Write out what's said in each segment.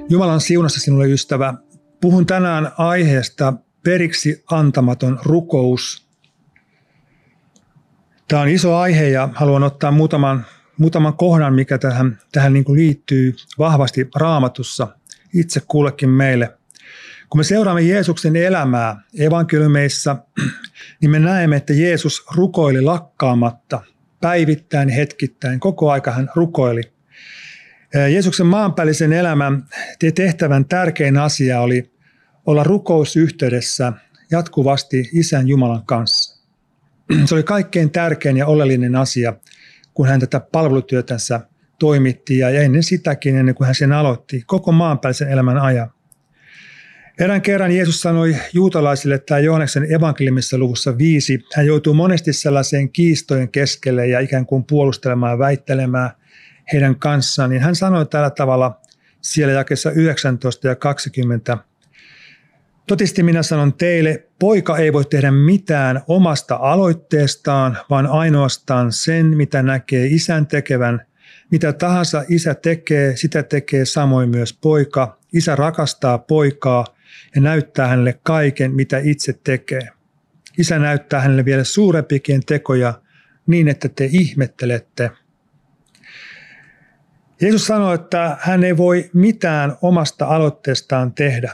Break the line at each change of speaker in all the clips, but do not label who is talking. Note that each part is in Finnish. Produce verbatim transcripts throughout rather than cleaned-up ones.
Jumalan siunasta sinulle, ystävä. Puhun tänään aiheesta periksi antamaton rukous. Tämä on iso aihe ja haluan ottaa muutaman, muutaman kohdan, mikä tähän, tähän niin kuin liittyy vahvasti Raamatussa itse kullekin meille. Kun me seuraamme Jeesuksen elämää evankeliumeissa, niin me näemme, että Jeesus rukoili lakkaamatta, päivittäin, hetkittäin, koko aika hän rukoili. Jeesuksen maanpäällisen elämän tehtävän tärkein asia oli olla rukousyhteydessä jatkuvasti Isän Jumalan kanssa. Se oli kaikkein tärkein ja oleellinen asia, kun hän tätä palvelutyötänsä toimitti ja ennen sitäkin, ennen kuin hän sen aloitti, koko maanpäällisen elämän ajan. Erään kerran Jeesus sanoi juutalaisille, tämä Johanneksen evankeliumissa luvussa viisi, hän joutuu monesti sellaiseen kiistojen keskelle ja ikään kuin puolustelemaan ja väittelemään heidän kanssaan, niin hän sanoi tällä tavalla siellä jakeessa yhdeksäntoista ja kaksikymmentä. Totisesti minä sanon teille, poika ei voi tehdä mitään omasta aloitteestaan, vaan ainoastaan sen, mitä näkee isän tekevän. Mitä tahansa isä tekee, sitä tekee samoin myös poika. Isä rakastaa poikaa ja näyttää hänelle kaiken, mitä itse tekee. Isä näyttää hänelle vielä suurempikin tekoja niin, että te ihmettelette. Jeesus sanoi, että hän ei voi mitään omasta aloitteestaan tehdä.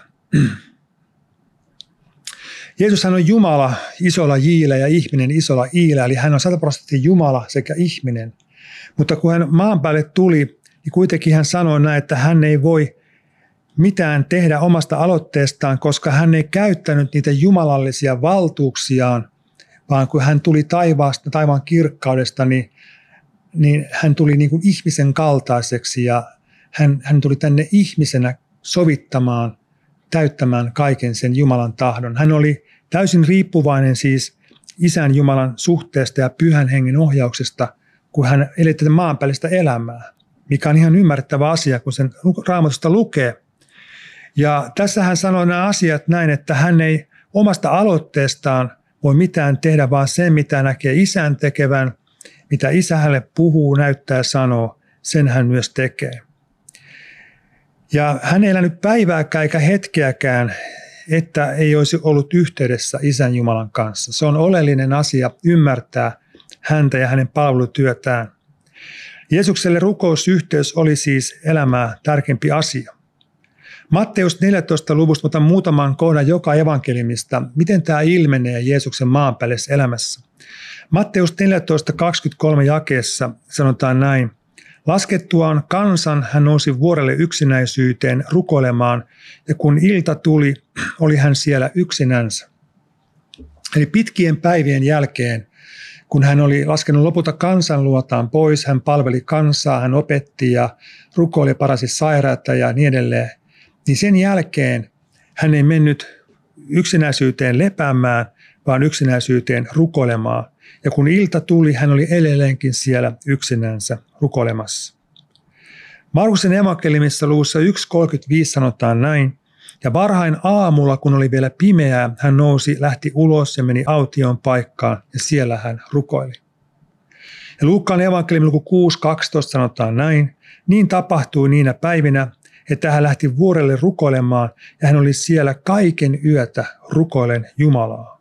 Jeesus hän on Jumala isolla jiillä ja ihminen isolla iillä, eli hän on sataprosenttisesti Jumala sekä ihminen. Mutta kun hän maan päälle tuli, niin kuitenkin hän sanoi näin, että hän ei voi mitään tehdä omasta aloitteestaan, koska hän ei käyttänyt niitä jumalallisia valtuuksiaan, vaan kun hän tuli taivaasta, taivaan kirkkaudesta, niin, niin hän tuli niin kuin ihmisen kaltaiseksi ja hän, hän tuli tänne ihmisenä sovittamaan, täyttämään kaiken sen Jumalan tahdon. Hän oli täysin riippuvainen siis Isän Jumalan suhteesta ja Pyhän Hengen ohjauksesta, kun hän eli tätä maanpäällistä elämää, mikä on ihan ymmärrettävä asia, kun sen Raamatusta lukee. Ja tässä hän sanoi nämä asiat näin, että hän ei omasta aloitteestaan voi mitään tehdä, vaan sen, mitä näkee Isän tekevän, mitä Isä hänelle puhuu, näyttää ja sanoo, sen hän myös tekee. Ja hän ei elänyt päivääkään eikä hetkeäkään, että ei olisi ollut yhteydessä Isän Jumalan kanssa. Se on oleellinen asia ymmärtää häntä ja hänen palvelutyötään. Jeesukselle rukousyhteys oli siis elämää tärkeämpi asia. Matteus neljätoista luvusta otan muutaman kohdan joka evankeliumista, miten tämä ilmenee Jeesuksen maanpäällisessä elämässä. Matteus neljätoista kaksikymmentäkolme jakeessa sanotaan näin. Laskettuaan kansan hän nousi vuorelle yksinäisyyteen rukoilemaan, ja kun ilta tuli, oli hän siellä yksinänsä. Eli pitkien päivien jälkeen, kun hän oli laskenut lopulta kansan luotaan pois, hän palveli kansaa, hän opetti ja rukoili, parasi sairaita ja niin edelleen, niin sen jälkeen hän ei mennyt yksinäisyyteen lepäämään, vaan yksinäisyyteen rukoilemaan. Ja kun ilta tuli, hän oli edelleenkin siellä yksinänsä rukoilemassa. Markuksen evankeliumissa luvussa yksi kolmekymmentäviisi sanotaan näin. Ja varhain aamulla, kun oli vielä pimeää, hän nousi, lähti ulos ja meni autioon paikkaan ja siellä hän rukoili. Ja Luukkaan evankeliumin luku kuusi kaksitoista sanotaan näin. Niin tapahtui niinä päivinä, että hän lähti vuorelle rukoilemaan ja hän oli siellä kaiken yötä rukoilen Jumalaa.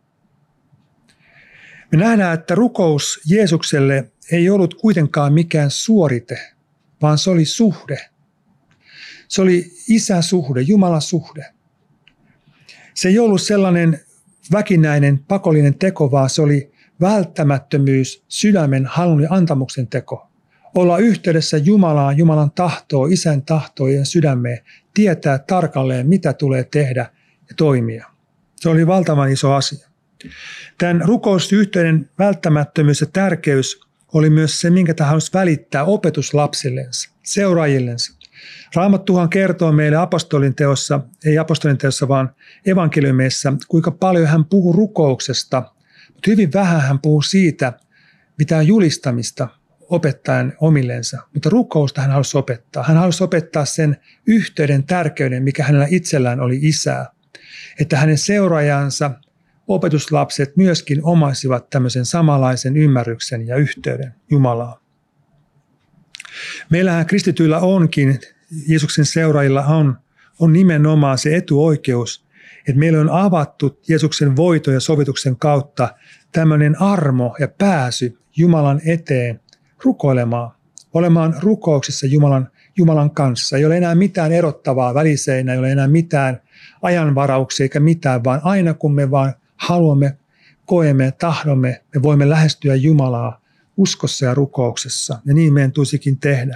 Me nähdään, että rukous Jeesukselle ei ollut kuitenkaan mikään suorite, vaan se oli suhde. Se oli isäsuhde, Jumalasuhde. Se ei ollut sellainen väkinäinen, pakollinen teko, vaan se oli välttämättömyys, sydämen halun ja antamuksen teko. Olla yhteydessä Jumalaan, Jumalan tahtoa, Isän tahtojen sydämeen, tietää tarkalleen, mitä tulee tehdä ja toimia. Se oli valtavan iso asia. Tämän rukousyhteyden välttämättömyys ja tärkeys oli myös se, minkä hän halusi välittää opetuslapsillensa, seuraajillensa. Raamattuhan kertoo meille apostolin teossa, ei apostolin teossa, vaan evankeliumeissa, kuinka paljon hän puhuu rukouksesta, mutta hyvin vähän hän puhuu siitä, mitä on julistamista opettajan omillensa. Mutta rukousta hän halusi opettaa. Hän halusi opettaa sen yhteyden tärkeyden, mikä hänellä itsellään oli Isää. Että hänen seuraajansa, opetuslapset myöskin omaisivat tämmöisen samanlaisen ymmärryksen ja yhteyden Jumalaan. Meillähän kristityillä onkin, Jeesuksen seuraajilla on on nimenomaan se etuoikeus, että meillä on avattu Jeesuksen voito ja sovituksen kautta tämmöinen armo ja pääsy Jumalan eteen rukoilemaan, olemaan rukouksissa Jumalan, Jumalan kanssa. Ei ole enää mitään erottavaa väliseinä, ei ole enää mitään ajanvarauksia eikä mitään, vaan aina kun me vaan haluamme, koemme ja tahdomme, me voimme lähestyä Jumalaa uskossa ja rukouksessa. Ja niin meidän tulisikin tehdä.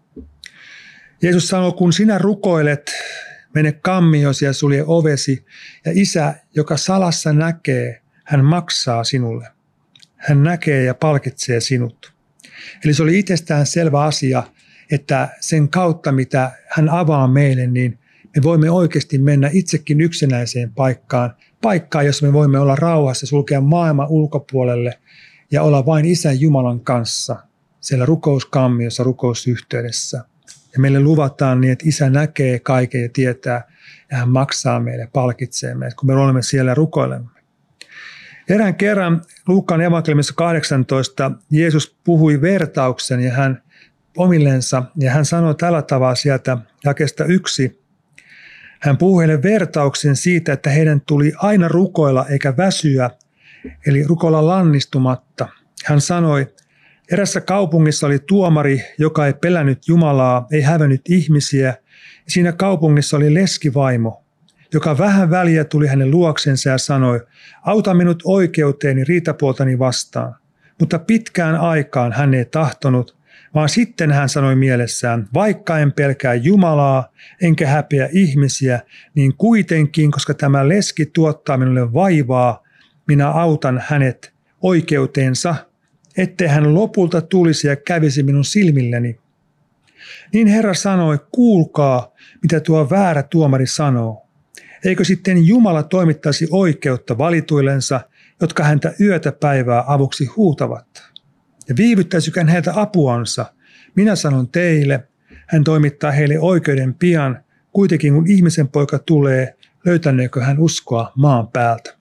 Jeesus sanoo, kun sinä rukoilet, mene kammiosi ja sulje ovesi, ja Isä, joka salassa näkee, hän maksaa sinulle. Hän näkee ja palkitsee sinut. Eli se oli itsestään selvä asia, että sen kautta, mitä hän avaa meille, niin me voimme oikeasti mennä itsekin yksinäiseen paikkaan. Paikkaan, jossa me voimme olla rauhassa, sulkea maailman ulkopuolelle ja olla vain Isän Jumalan kanssa siellä rukouskammiossa, rukousyhteydessä. Ja meille luvataan niin, että Isä näkee kaiken ja tietää, ja hän maksaa meille, palkitsee meille, kun me olemme siellä ja rukoilemme. Erään kerran Luukkaan evankeliumissa kahdeksantoista Jeesus puhui vertauksen ja hän omillensa, ja hän sanoi tällä tavalla sieltä jakeesta yksi. Hän puhui heille vertauksen siitä, että heidän tuli aina rukoilla eikä väsyä, eli rukoilla lannistumatta. Hän sanoi, erässä kaupungissa oli tuomari, joka ei pelännyt Jumalaa, ei hävennyt ihmisiä. Siinä kaupungissa oli leskivaimo, joka vähän väliä tuli hänen luoksensa ja sanoi, auta minut oikeuteeni riitapuoltani vastaan. Mutta pitkään aikaan hän ei tahtonut, vaan sitten hän sanoi mielessään, vaikka en pelkää Jumalaa, enkä häpeä ihmisiä, niin kuitenkin, koska tämä leski tuottaa minulle vaivaa, minä autan hänet oikeuteensa, ettei hän lopulta tulisi ja kävisi minun silmilleni. Niin Herra sanoi, kuulkaa, mitä tuo väärä tuomari sanoo. Eikö sitten Jumala toimittaisi oikeutta valituillensa, jotka häntä yötä päivää avuksi huutavat? Ja viivyttäisikään heiltä apuansa? Minä sanon teille, hän toimittaa heille oikeuden pian, kuitenkin kun ihmisen poika tulee, löytäneekö hän uskoa maan päältä?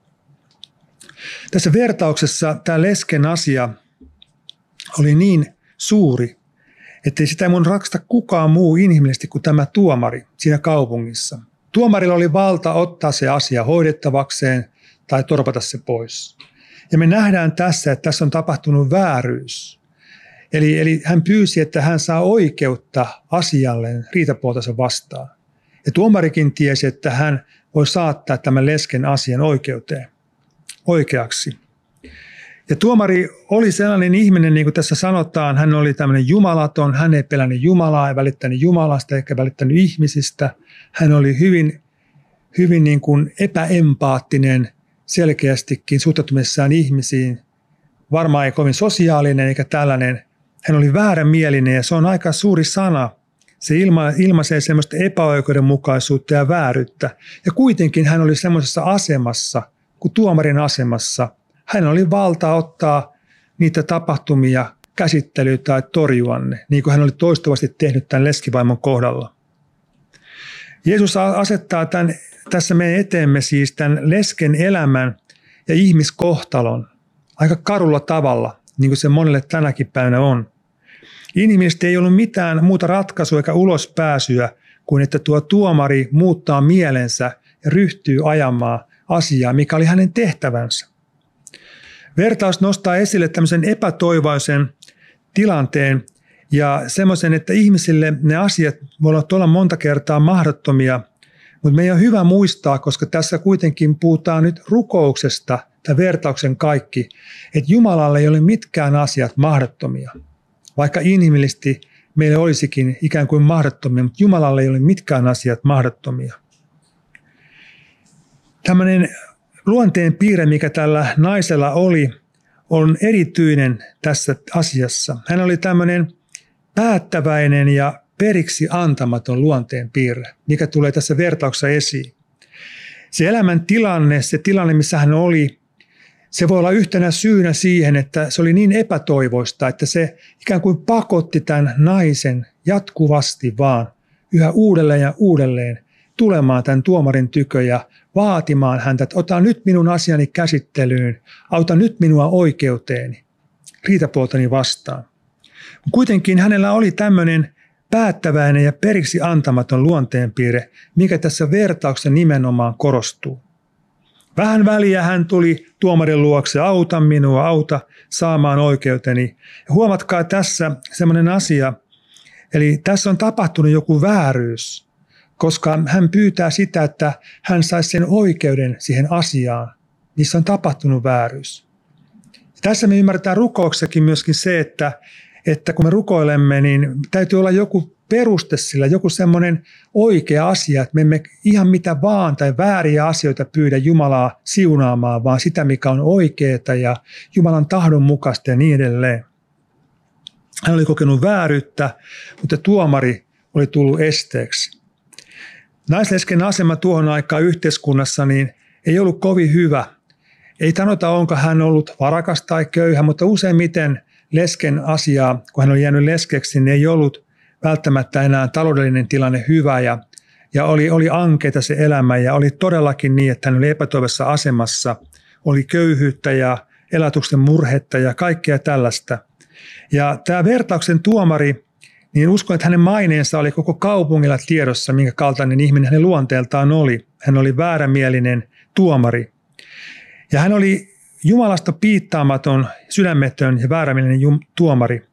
Tässä vertauksessa tämä lesken asia oli niin suuri, ettei sitä mun rakasta kukaan muu inhimillisesti kuin tämä tuomari siinä kaupungissa. Tuomarilla oli valta ottaa se asia hoidettavakseen tai torpata se pois. Ja me nähdään tässä, että tässä on tapahtunut vääryys. Eli, eli hän pyysi, että hän saa oikeutta asialleen riitapuoltansa vastaan. Ja tuomarikin tiesi, että hän voi saattaa tämän lesken asian oikeuteen, oikeaksi. Ja tuomari oli sellainen ihminen, niin kuin tässä sanotaan, hän oli tämmöinen jumalaton, hän ei pelännyt Jumalaa, ei välittänyt Jumalasta eikä välittänyt ihmisistä. Hän oli hyvin, hyvin niin kuin epäempaattinen selkeästikin suhtautumisessaan ihmisiin. Varmaan ei kovin sosiaalinen eikä tällainen. Hän oli vääränmielinen ja se on aika suuri sana. Se ilma, ilmaisee semmoista epäoikeudenmukaisuutta ja vääryyttä. Ja kuitenkin hän oli semmoisessa asemassa, kuin tuomarin asemassa. Hän oli valta ottaa niitä tapahtumia käsittelyyn tai torjua ne, niin kuin hän oli toistuvasti tehnyt tämän leskivaimon kohdalla. Jeesus asettaa tämän, tässä meidän eteemme siis tämän lesken elämän ja ihmiskohtalon aika karulla tavalla, niin kuin se monelle tänäkin päivänä on. Inhimillisesti ei ollut mitään muuta ratkaisua eikä ulospääsyä kuin että tuo tuomari muuttaa mielensä ja ryhtyy ajamaan asiaa, mikä oli hänen tehtävänsä. Vertaus nostaa esille tämmöisen epätoivoisen tilanteen ja semmoisen, että ihmisille ne asiat voivat olla monta kertaa mahdottomia, mutta meidän on hyvä muistaa, koska tässä kuitenkin puhutaan nyt rukouksesta, tämä vertauksen kaikki, että Jumalalle ei ole mitkään asiat mahdottomia. Vaikka inhimillisesti meille olisikin ikään kuin mahdottomia, mutta Jumalalle ei ole mitkään asiat mahdottomia. Tämmöinen luonteen piirre, mikä tällä naisella oli, on erityinen tässä asiassa. Hän oli tämmöinen päättäväinen ja periksi antamaton luonteen piirre, mikä tulee tässä vertauksessa esiin. Se elämän tilanne, se tilanne, missä hän oli, se voi olla yhtenä syynä siihen, että se oli niin epätoivoista, että se ikään kuin pakotti tämän naisen jatkuvasti vaan yhä uudelleen ja uudelleen tulemaan tämän tuomarin tykö ja vaatimaan häntä, että ota nyt minun asiani käsittelyyn, auta nyt minua oikeuteeni, riitapuoltani vastaan. Kuitenkin hänellä oli tämmöinen päättäväinen ja periksi antamaton luonteenpiirre, mikä tässä vertauksessa nimenomaan korostuu. Vähän väliä hän tuli tuomarin luokse, auta minua, auta saamaan oikeuteni. Ja huomatkaa tässä semmoinen asia, eli tässä on tapahtunut joku vääryys, koska hän pyytää sitä, että hän saisi sen oikeuden siihen asiaan. Niissä on tapahtunut vääryys. Tässä me ymmärretään rukouksessakin myöskin se, että, että kun me rukoilemme, niin täytyy olla joku peruste sillä, joku semmoinen oikea asia, että me emme ihan mitä vaan tai vääriä asioita pyydä Jumalaa siunaamaan, vaan sitä, mikä on oikeaa ja Jumalan tahdon mukaista ja niin edelleen. Hän oli kokenut vääryyttä, mutta tuomari oli tullut esteeksi. Naislesken asema tuohon aikaan yhteiskunnassa niin ei ollut kovin hyvä. Ei sanota, onko hän ollut varakas tai köyhä, mutta useimmiten lesken asiaa, kun hän oli jäänyt leskeksi, niin ei ollut välttämättä enää taloudellinen tilanne hyvä ja, ja oli, oli ankeita se elämä ja oli todellakin niin, että hän oli epätoivoisessa asemassa. Oli köyhyyttä ja elatuksen murhetta ja kaikkea tällaista. Ja tämä vertauksen tuomari, niin uskon, että hänen maineensa oli koko kaupungilla tiedossa, minkä kaltainen ihminen hänen luonteeltaan oli. Hän oli väärämielinen tuomari. Ja hän oli Jumalasta piittaamaton, sydämetön ja väärämielinen tuomari.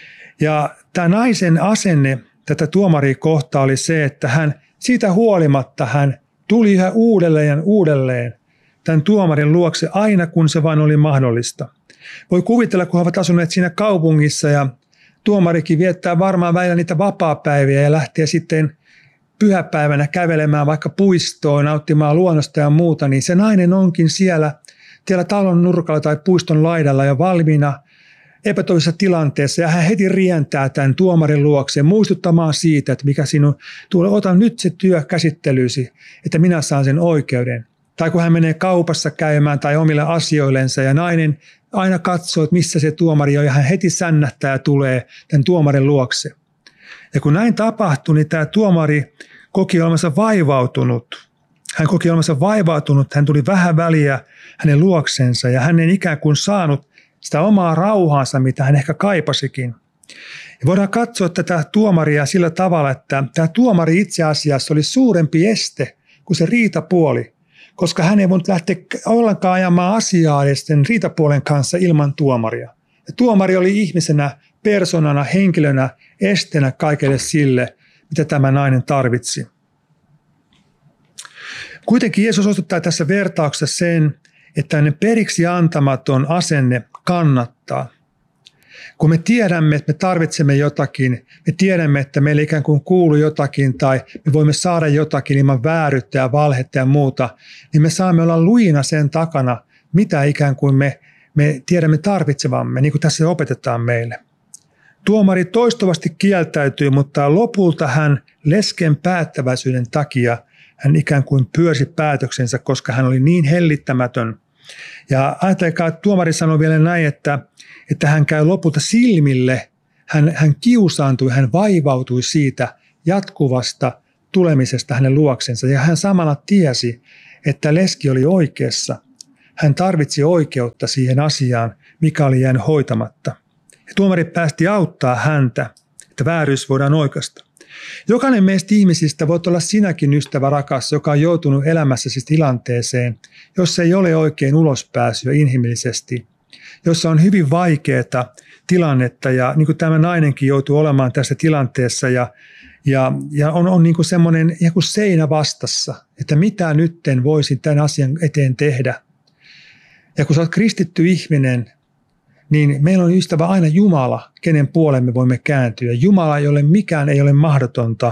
Ja tämä naisen asenne tätä tuomaria kohtaa oli se, että hän siitä huolimatta hän tuli yhä uudelleen ja uudelleen tämän tuomarin luokse aina kun se vain oli mahdollista. Voi kuvitella, kun he ovat asuneet siinä kaupungissa ja tuomarikin viettää varmaan välillä niitä vapaapäiviä ja lähtee sitten pyhäpäivänä kävelemään vaikka puistoon, nauttimaan luonnosta ja muuta, niin se nainen onkin siellä, siellä talon nurkalla tai puiston laidalla ja valmiina epätoivoisessa tilanteessa ja hän heti rientää tämän tuomarin luokseen muistuttamaan siitä, että mikä sinun tulee, ota nyt se työ käsittelyysi, että minä saan sen oikeuden. Tai kun hän menee kaupassa käymään tai omille asioillensa ja nainen aina katsoo, että missä se tuomari on ja hän heti sännähtää ja tulee tämän tuomarin luokse. Ja kun näin tapahtui, niin tämä tuomari koki olevansa vaivautunut. Hän koki olevansa vaivautunut, hän tuli vähän väliä hänen luoksensa ja hän ei ikään kuin saanut sitä omaa rauhaansa, mitä hän ehkä kaipasikin. Ja voidaan katsoa tätä tuomaria sillä tavalla, että tämä tuomari itse asiassa oli suurempi este kuin se riitapuoli, koska hän ei voinut lähteä ollenkaan ajamaan asiaa edes sen riitapuolen kanssa ilman tuomaria. Ja tuomari oli ihmisenä, persoonana, henkilönä, estenä kaikelle sille, mitä tämä nainen tarvitsi. Kuitenkin Jeesus osoittaa tässä vertauksessa sen, että hänen periksi antamaton asenne kannattaa. Kun me tiedämme, että me tarvitsemme jotakin, me tiedämme, että meille ikään kuin kuuluu jotakin tai me voimme saada jotakin ilman vääryyttä ja valhetta ja muuta, niin me saamme olla luina sen takana, mitä ikään kuin me, me tiedämme tarvitsevamme, niin kuin tässä opetetaan meille. Tuomari toistuvasti kieltäytyi, mutta lopulta hän lesken päättäväisyyden takia hän ikään kuin pyörsi päätöksensä, koska hän oli niin hellittämätön. Ja ajatelkaa, että tuomari sanoi vielä näin, että, että hän käy lopulta silmille, hän, hän kiusaantui, hän vaivautui siitä jatkuvasta tulemisesta hänen luoksensa. Ja hän samalla tiesi, että leski oli oikeassa. Hän tarvitsi oikeutta siihen asiaan, mikä oli jäänyt hoitamatta. Ja tuomari päästi auttaa häntä, että vääryys voidaan oikaista. Jokainen meistä ihmisistä voit olla sinäkin ystävä rakas, joka on joutunut elämässäsi tilanteeseen, jossa ei ole oikein ulospääsyä inhimillisesti, jossa on hyvin vaikeaa tilannetta ja niin kuin tämä nainenkin joutuu olemaan tässä tilanteessa ja, ja, ja on, on niin kuin semmoinen joku seinä vastassa, että mitä nytten voisin tämän asian eteen tehdä. Ja kun sä oot kristitty ihminen, niin meillä on ystävä aina Jumala, kenen puoleen me voimme kääntyä. Jumala, jolle mikään ei ole mahdotonta.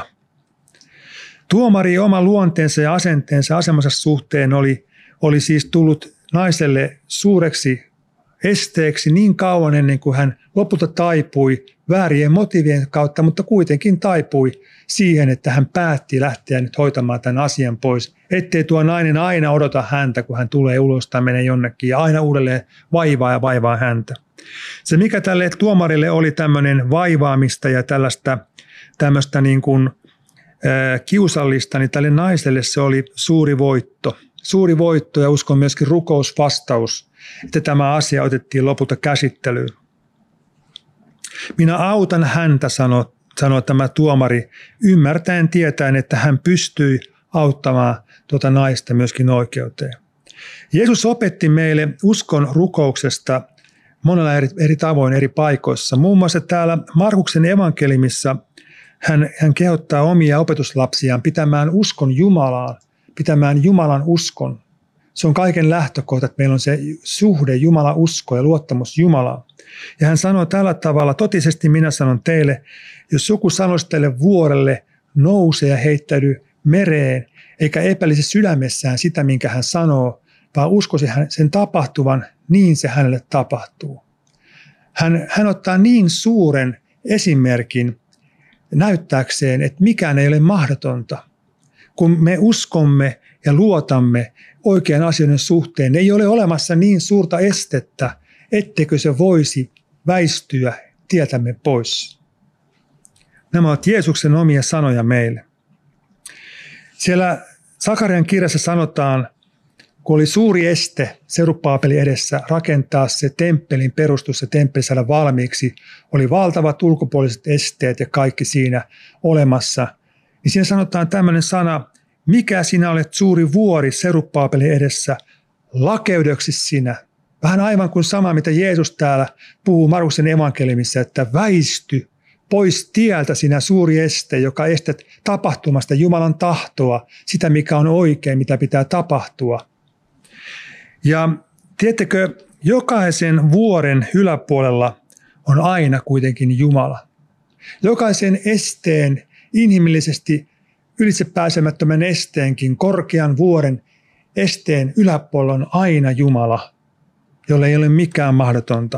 Tuomari oma luonteensa ja asenteensa asemansa suhteen oli, oli siis tullut naiselle suureksi esteeksi niin kauan ennen kuin hän lopulta taipui väärien motiivien kautta, mutta kuitenkin taipui siihen, että hän päätti lähteä nyt hoitamaan tämän asian pois. Ettei tuo nainen aina odota häntä, kun hän tulee ulos tai menee jonnekin ja aina uudelleen vaivaa ja vaivaa häntä. Se, mikä tälle tuomarille oli tämmöinen vaivaamista ja tällaista tämmöistä niin kuin, ää, kiusallista, niin tälle naiselle se oli suuri voitto. Suuri voitto ja uskon myöskin rukousvastaus, että tämä asia otettiin lopulta käsittelyyn. Minä autan häntä, sanoi sanoo tämä tuomari, ymmärtäen tietäen, että hän pystyi auttamaan tuota naista myöskin oikeuteen. Jeesus opetti meille uskon rukouksesta monella eri, eri tavoin eri paikoissa. Muun muassa täällä Markuksen evankeliumissa hän, hän kehottaa omia opetuslapsiaan pitämään uskon Jumalaan, pitämään Jumalan uskon. Se on kaiken lähtökohta, että meillä on se suhde Jumalan usko ja luottamus Jumalaan. Ja hän sanoo tällä tavalla, totisesti minä sanon teille, jos joku sanoisi teille vuorelle, nouse ja heittäydy mereen, eikä epäilisi sydämessään sitä, minkä hän sanoo, vaan uskoisi sen tapahtuvan, niin se hänelle tapahtuu. Hän, hän ottaa niin suuren esimerkin näyttääkseen, että mikään ei ole mahdotonta. Kun me uskomme ja luotamme oikean asioiden suhteen, ei ole olemassa niin suurta estettä, etteikö se voisi väistyä tietämme pois. Nämä ovat Jeesuksen omia sanoja meille. Siellä Sakarian kirjassa sanotaan, kun oli suuri este Serubbaabelin edessä rakentaa se temppelin perustus ja temppeli saada valmiiksi, oli valtavat ulkopuoliset esteet ja kaikki siinä olemassa, niin siinä sanotaan tämmöinen sana, mikä sinä olet suuri vuori Serubbaabelin edessä, lakeudeksi sinä. Vähän aivan kuin sama, mitä Jeesus täällä puhuu Markuksen evankeliumissa, että väisty pois tieltä sinä suuri este, joka estät tapahtumasta Jumalan tahtoa, sitä mikä on oikein, mitä pitää tapahtua. Ja tiedättekö, jokaisen vuoren yläpuolella on aina kuitenkin Jumala. Jokaisen esteen, inhimillisesti ylitsepääsemättömän esteenkin, korkean vuoren esteen yläpuolella on aina Jumala, jolle ei ole mikään mahdotonta.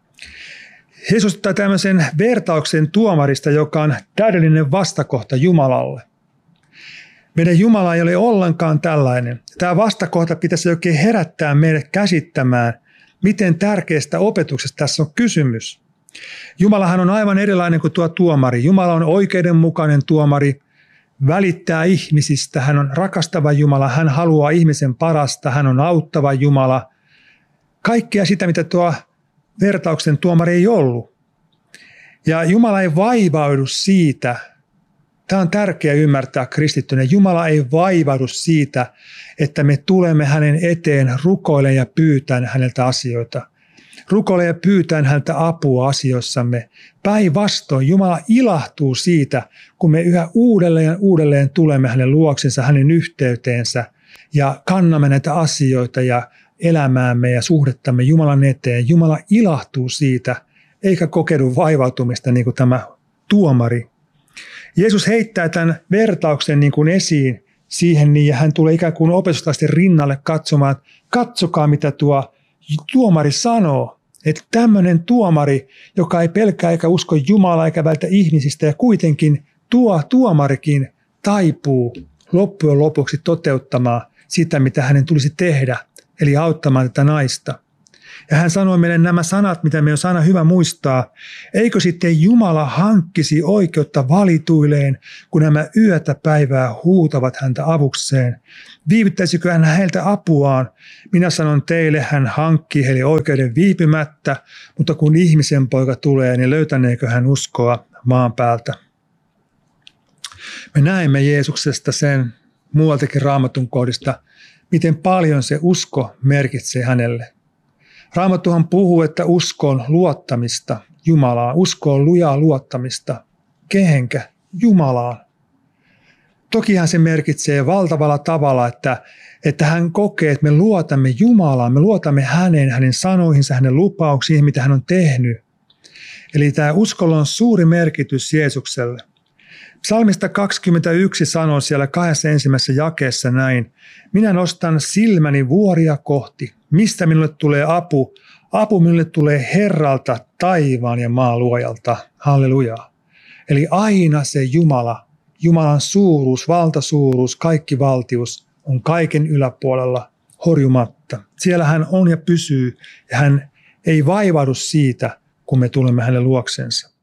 Jeesus ottaa tämmöisen vertauksen tuomarista, joka on täydellinen vastakohta Jumalalle. Meidän Jumala ei ole ollenkaan tällainen. Tämä vastakohta pitäisi oikein herättää meidät käsittämään, miten tärkeästä opetuksesta tässä on kysymys. Jumalahan on aivan erilainen kuin tuo tuomari. Jumala on oikeudenmukainen tuomari, välittää ihmisistä, hän on rakastava Jumala, hän haluaa ihmisen parasta, hän on auttava Jumala. Kaikkea sitä, mitä tuo vertauksen tuomari ei ollut. Ja Jumala ei vaivaudu siitä, tämä on tärkeää ymmärtää kristittynä, Jumala ei vaivaudu siitä, että me tulemme hänen eteen rukoilemaan ja pyytämään häneltä asioita. Rukoilemaan ja pyytämään häneltä apua asioissamme. Päinvastoin Jumala ilahtuu siitä, kun me yhä uudelleen ja uudelleen tulemme hänen luoksensa, hänen yhteyteensä ja kannamme näitä asioita ja elämäämme ja suhdettamme Jumalan eteen. Jumala ilahtuu siitä, eikä kokeudu vaivautumista niin kuin tämä tuomari. Jeesus heittää tämän vertauksen niin kuin esiin siihen niin, ja hän tulee ikään kuin opetuslasten rinnalle katsomaan, että katsokaa mitä tuo tuomari sanoo. Että tämmöinen tuomari, joka ei pelkää eikä usko Jumalaa eikä välitä ihmisistä, ja kuitenkin tuo tuomarikin taipuu loppujen lopuksi toteuttamaan sitä, mitä hänen tulisi tehdä, eli auttamaan tätä naista. Ja hän sanoi meille nämä sanat, mitä me on aina hyvä muistaa. Eikö sitten Jumala hankkisi oikeutta valituilleen, kun nämä yötä päivää huutavat häntä avukseen? Viivyttäisikö hän heiltä apuaan? Minä sanon teille, hän hankkii heille oikeuden viipymättä, mutta kun ihmisen poika tulee, niin löytäneekö hän uskoa maan päältä? Me näemme Jeesuksesta sen muualtakin Raamatun kohdista, miten paljon se usko merkitsee hänelle. Raamattuhan puhuu, että usko on luottamista Jumalaan. Usko on lujaa luottamista. Kehenkä? Jumalaan. Tokihan se merkitsee valtavalla tavalla, että, että hän kokee, että me luotamme Jumalaan. Me luotamme häneen, hänen sanoihinsa, hänen lupauksiin, mitä hän on tehnyt. Eli tämä uskolla on suuri merkitys Jeesukselle. Psalmista kaksikymmentäyksi sanoo siellä kahdessa ensimmäisessä jakeessa näin. Minä nostan silmäni vuoria kohti. Mistä minulle tulee apu? Apu minulle tulee Herralta, taivaan ja maan luojalta. Halleluja. Eli aina se Jumala, Jumalan suuruus, valtasuuruus, kaikki valtius on kaiken yläpuolella horjumatta. Siellä hän on ja pysyy ja hän ei vaivaudu siitä, kun me tulemme hänen luoksensa.